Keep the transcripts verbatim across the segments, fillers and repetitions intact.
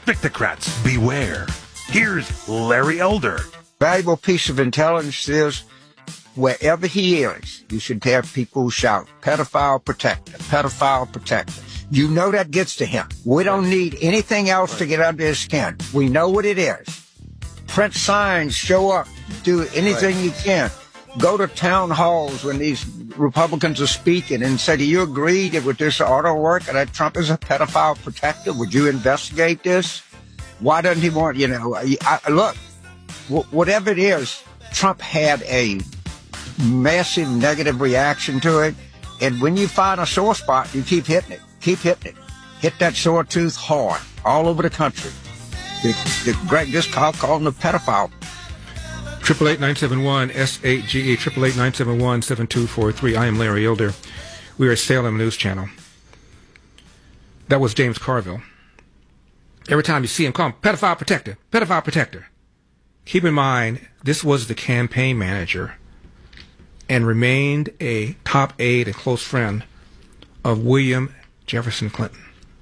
Victocrats, beware. Here's Larry Elder. Valuable piece of intelligence is wherever he is, you should have people shout, pedophile protector, pedophile protector. You know that gets to him. We don't need anything else right. to get under his skin. We know what it is. Print signs, show up, do anything right. you can. Go to town halls when these Republicans are speaking and say, do you agree that with this auto work that Trump is a pedophile protector? Would you investigate this? Why doesn't he want, you know, I, I, look, w- whatever it is, Trump had a massive negative reaction to it. And when you find a sore spot, you keep hitting it. Keep hitting it. Hit that sore tooth hard all over the country. The, the Greg just called, called him a pedophile. Triple eight nine seven one S eight G E. Triple eight nine seven one seven two four three. I am Larry Elder. We are at Salem News Channel. That was James Carville. Every time you see him, call him pedophile protector, pedophile protector. Keep in mind, this was the campaign manager and remained a top aide and close friend of William Jefferson Clinton,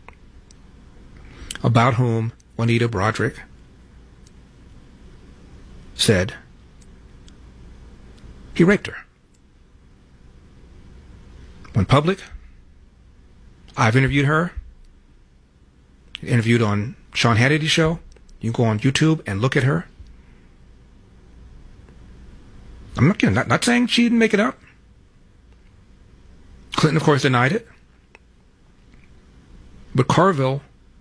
about whom Juanita Broaddrick said he raped her. When public, I've interviewed her, interviewed on Sean Hannity's show. You can go on YouTube and look at her. I'm not, not, not saying she didn't make it up. Clinton, of course, denied it. But Carville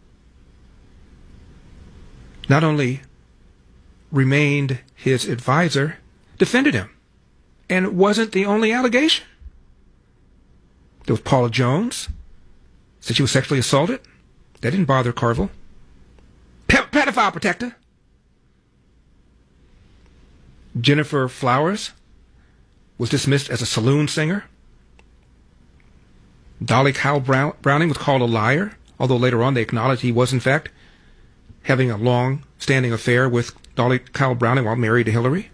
not only remained his advisor, defended him. And it wasn't the only allegation. There was Paula Jones, said she was sexually assaulted. That didn't bother Carville. Pe- pedophile protector. Jennifer Flowers was dismissed as a saloon singer. Dolly Kyle Brown- Browning was called a liar, although later on they acknowledged he was, in fact, having a long-standing affair with Dolly Kyle Browning while married to Hillary.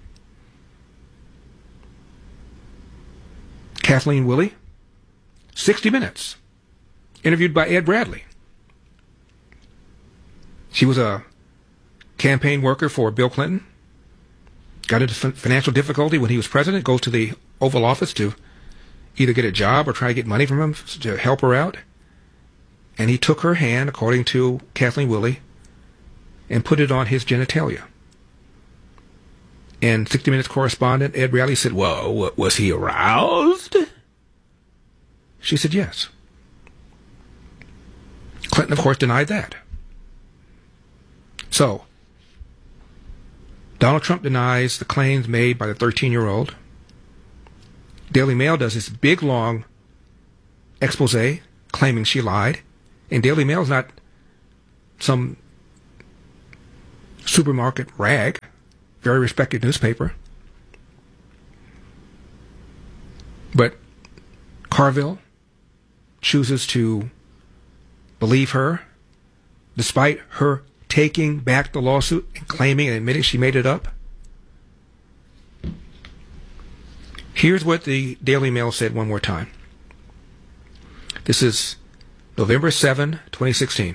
Kathleen Willey, sixty minutes, interviewed by Ed Bradley. She was a campaign worker for Bill Clinton, got into financial difficulty when he was president, goes to the Oval Office to either get a job or try to get money from him to help her out. And he took her hand, according to Kathleen Willey, and put it on his genitalia. And sixty minutes correspondent Ed Bradley said, well, was he aroused? She said yes. Clinton, of course, denied that. So, Donald Trump denies the claims made by the thirteen-year-old. Daily Mail does this big, long expose claiming she lied. And Daily Mail is not some supermarket rag, very respected newspaper. But Carville chooses to believe her, despite her taking back the lawsuit and claiming and admitting she made it up. Here's what the Daily Mail said one more time. This is November seventh, twenty sixteen.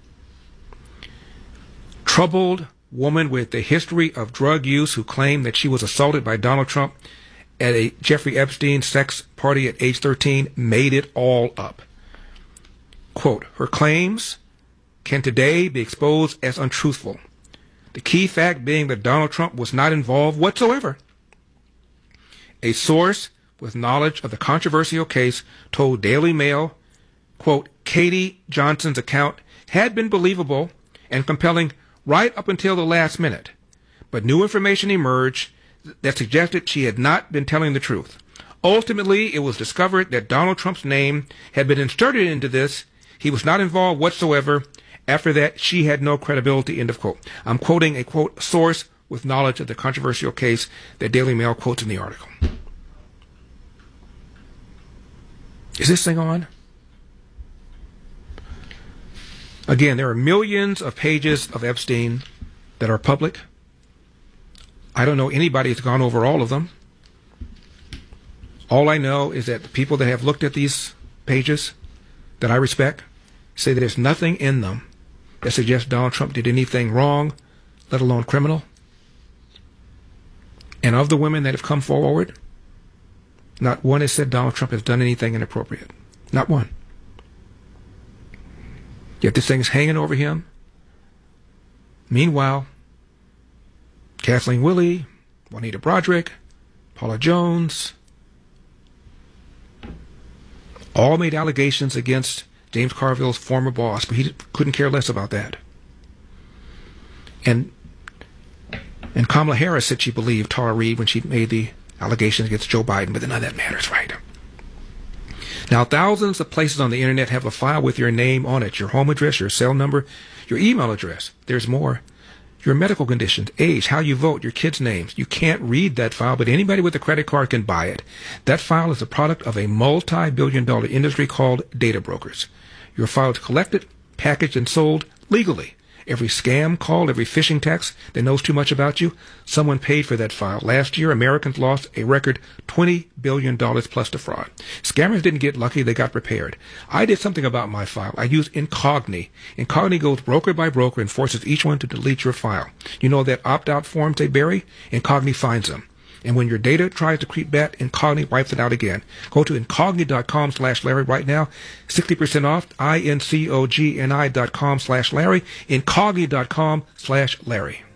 Troubled woman with a history of drug use who claimed that she was assaulted by Donald Trump at a Jeffrey Epstein sex party at age thirteen made it all up. Quote, her claims can today be exposed as untruthful. The key fact being that Donald Trump was not involved whatsoever. A source with knowledge of the controversial case told Daily Mail, quote, Katie Johnson's account had been believable and compelling right up until the last minute, but new information emerged that suggested she had not been telling the truth. Ultimately, it was discovered that Donald Trump's name had been inserted into this. He was not involved whatsoever. After that, she had no credibility, end of quote. I'm quoting a, quote, source with knowledge of the controversial case that Daily Mail quotes in the article. Is this thing on? Again, there are millions of pages of Epstein that are public. I don't know anybody who's gone over all of them. All I know is that the people that have looked at these pages that I respect say that there's nothing in them that suggests Donald Trump did anything wrong, let alone criminal. And of the women that have come forward, not one has said Donald Trump has done anything inappropriate. Not one. Yet this thing is hanging over him. Meanwhile, Kathleen Willey, Juanita Broaddrick, Paula Jones, all made allegations against James Carville's former boss, but he couldn't care less about that. And and Kamala Harris said she believed Tara Reid when she made the allegations against Joe Biden, but none of that matters, right? Now, thousands of places on the internet have a file with your name on it, your home address, your cell number, your email address. There's more. Your medical conditions, age, how you vote, your kids' names. You can't read that file, but anybody with a credit card can buy it. That file is a product of a multi-billion dollar industry called data brokers. Your file is collected, packaged, and sold legally. Every scam call, every phishing text that knows too much about you, someone paid for that file. Last year, Americans lost a record twenty billion dollars plus to fraud. Scammers didn't get lucky, they got prepared. I did something about my file. I used Incogni. Incogni goes broker by broker and forces each one to delete your file. You know that opt-out forms they bury? Incogni finds them. And when your data tries to creep back, Incogni wipes it out again. Go to Incogni.com slash Larry right now. sixty percent off, I N C O G N I dot com slash Larry. Incogni.com slash Larry.